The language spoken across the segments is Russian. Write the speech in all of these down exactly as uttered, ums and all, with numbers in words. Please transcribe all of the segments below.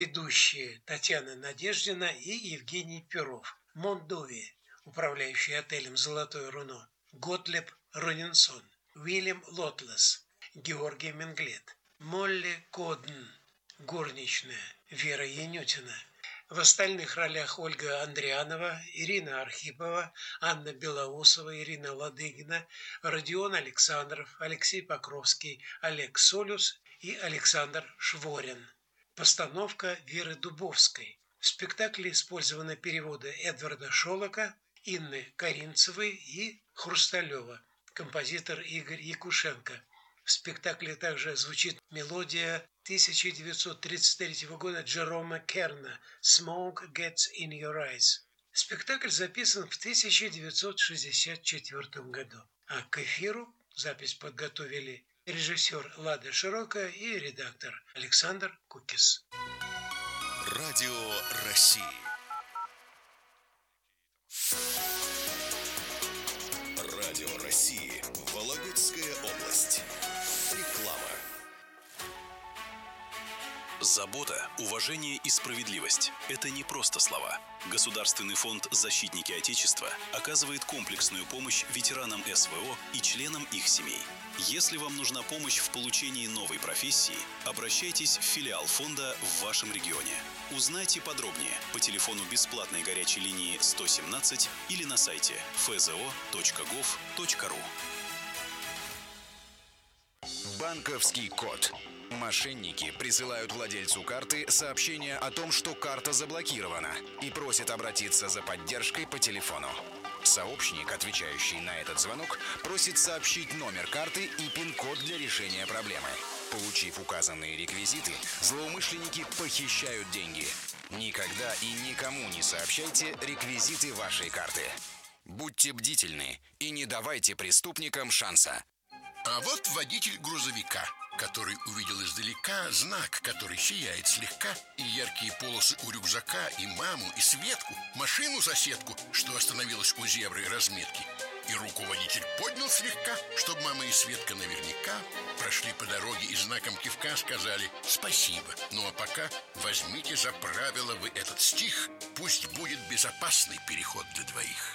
Ведущие Татьяна Надеждина и Евгений Перов. Мондови, управляющий отелем «Золотое руно». Готлеб Ронинсон. Уильям Лотлес. Георгий Менглет. Молли Кодн. Горничная Вера Янютина. В остальных ролях Ольга Андрианова, Ирина Архипова, Анна Белоусова, Ирина Ладыгина, Родион Александров, Алексей Покровский, Олег Солюс и Александр Шворин. Постановка Веры Дубовской. В спектакле использованы переводы Эдварда Шолока, Инны Каринцевой и Хрусталева, композитор Игорь Якушенко. В спектакле также звучит мелодия тысяча девятьсот тридцать третьего года Джерома Керна «Smoke Gets in Your Eyes». Спектакль записан в тысяча девятьсот шестьдесят четвёртом году, а к эфиру запись подготовили режиссер Лада Широкая и редактор Александр Кукис. Радио России. Радио России. Вологодская область. Реклама. Забота, уважение и справедливость – это не просто слова. Государственный фонд «Защитники Отечества» оказывает комплексную помощь ветеранам эс вэ о и членам их семей. Если вам нужна помощь в получении новой профессии, обращайтесь в филиал фонда в вашем регионе. Узнайте подробнее по телефону бесплатной горячей линии сто семнадцать или на сайте эф зэ о точка гов точка ру. Банковский код. Мошенники присылают владельцу карты сообщение о том, что карта заблокирована, и просят обратиться за поддержкой по телефону. Сообщник, отвечающий на этот звонок, просит сообщить номер карты и пин-код для решения проблемы. Получив указанные реквизиты, злоумышленники похищают деньги. Никогда и никому не сообщайте реквизиты вашей карты. Будьте бдительны и не давайте преступникам шанса. А вот водитель грузовика, который увидел издалека знак, который сияет слегка, и яркие полосы у рюкзака, и маму, и Светку, машину-соседку, что остановилась у зебры разметки. И руку водитель поднял слегка, чтобы мама и Светка наверняка прошли по дороге и знаком кивка сказали «спасибо». Ну а пока возьмите за правило вы этот стих, пусть будет безопасный переход для двоих.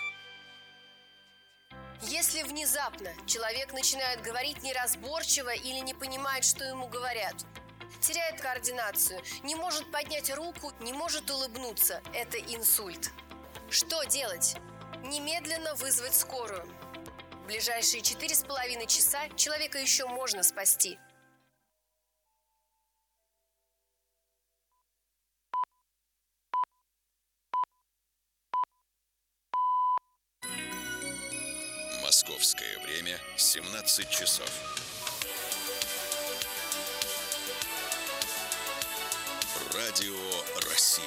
Если внезапно человек начинает говорить неразборчиво или не понимает, что ему говорят, теряет координацию, не может поднять руку, не может улыбнуться, это инсульт. Что делать? Немедленно вызвать скорую. В ближайшие четыре с половиной часа человека еще можно спасти. Московское время семнадцать часов. Радио России.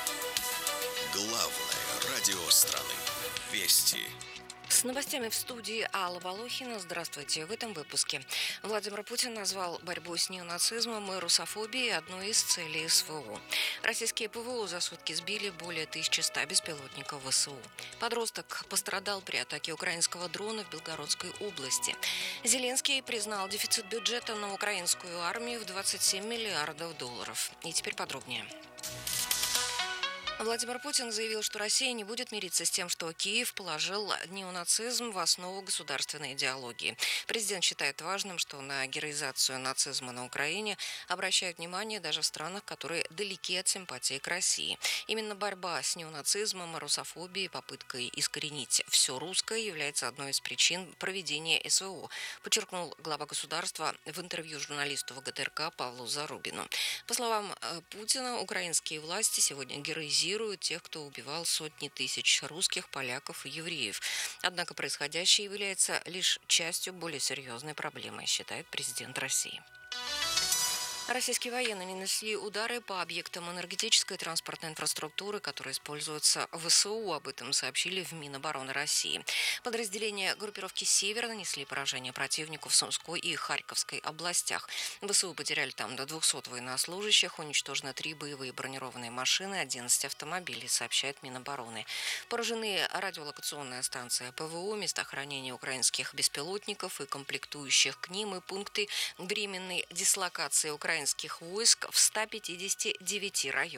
Главное радио страны. Вести. С новостями в студии Алла Волохина. Здравствуйте. В этом выпуске. Владимир Путин назвал борьбу с неонацизмом и русофобией одной из целей эс вэ о. Российские пэ вэ о за сутки сбили более тысячи ста беспилотников вэ эс у. Подросток пострадал при атаке украинского дрона в Белгородской области. Зеленский признал дефицит бюджета на украинскую армию в двадцать семь миллиардов долларов. И теперь подробнее. Владимир Путин заявил, что Россия не будет мириться с тем, что Киев положил неонацизм в основу государственной идеологии. Президент считает важным, что на героизацию нацизма на Украине обращают внимание даже в странах, которые далеки от симпатии к России. Именно борьба с неонацизмом, русофобией, попыткой искоренить все русское является одной из причин проведения эс вэ о, подчеркнул глава государства в интервью журналисту вэ гэ тэ эр ка Павлу Зарубину. По словам Путина, украинские власти сегодня героизируют тех, кто убивал сотни тысяч русских, поляков и евреев. Однако происходящее является лишь частью более серьезной проблемы, считает президент России. Российские военные нанесли удары по объектам энергетической и транспортной инфраструктуры, которые используются в вэ эс у. Об этом сообщили в Минобороны России. Подразделения группировки «Север» нанесли поражение противнику в Сумской и Харьковской областях. вэ эс у потеряли там до двухсот военнослужащих, уничтожено три боевые бронированные машины, одиннадцать автомобилей, сообщает Минобороны. Поражены радиолокационная станция пэ вэ о, места хранения украинских беспилотников и комплектующих к ним, и пункты временной дислокации украинских войск в ста пятидесяти девяти районах.